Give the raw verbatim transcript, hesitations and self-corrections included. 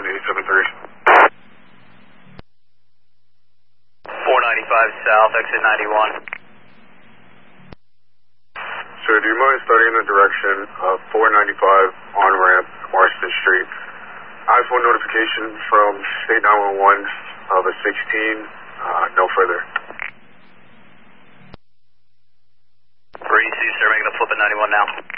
one eight seven three. four ninety-five south, exit ninety-one. Sir, do you mind starting in the direction of four ninety-five on-ramp, Marston Street? I have one notification from State nine one one of a sixteen, uh, no further. Breezy, sir, making a flip at ninety-one now.